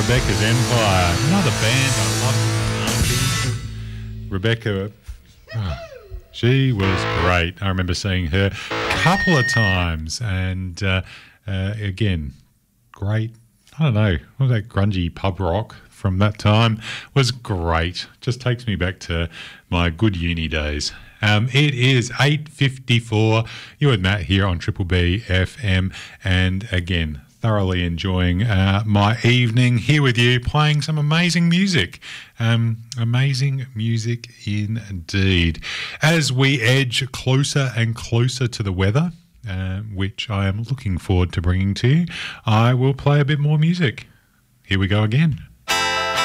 Rebecca's Empire. Another band I love. Rebecca, she was great. I remember seeing her a couple of times, and again, great. I don't know, what was that grungy pub rock from that time was great. Just takes me back to my good uni days. It is 8:54. You and Matt here on Triple B FM, and again, thoroughly enjoying my evening here with you, playing some amazing music. Amazing music indeed. As we edge closer and closer to the weather, which I am looking forward to bringing to you, I will play a bit more music. Here we go again.